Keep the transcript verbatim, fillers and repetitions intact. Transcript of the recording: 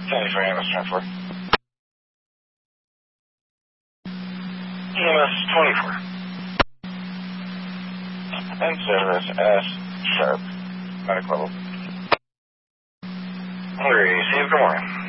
seventy-four E M S twenty-four. E M S twenty-four. And service S sharp. Medical level. Hungary, see you, good morning.